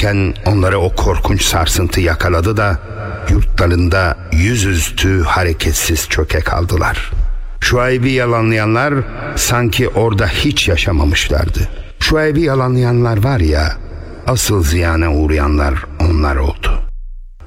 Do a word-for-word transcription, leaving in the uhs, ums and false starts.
derken onları o korkunç sarsıntı yakaladı da yurtlarında yüzüstü hareketsiz çöke kaldılar. Şuayb'i yalanlayanlar sanki orada hiç yaşamamışlardı. Şuayb'i yalanlayanlar var ya, asıl ziyana uğrayanlar onlar oldu.